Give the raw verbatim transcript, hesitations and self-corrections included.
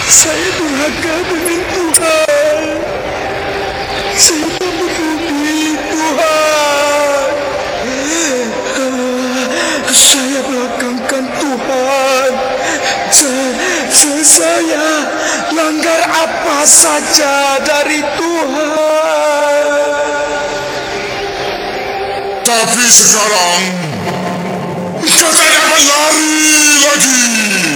Saya durhaka dengan Tuhan. Saya tak peduli Tuhan. Saya belakangkan Tuhan. Saya, saya langgar apa saja dari Tuhan. Tapi sekarang kau tak dapat lari lagi.